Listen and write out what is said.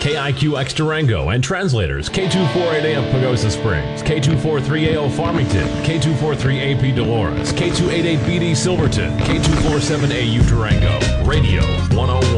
KIQX Durango and translators K248AM Pagosa Springs, K243AO Farmington, K243AP Dolores, K288BD Silverton, K247AU Durango, Radio 101.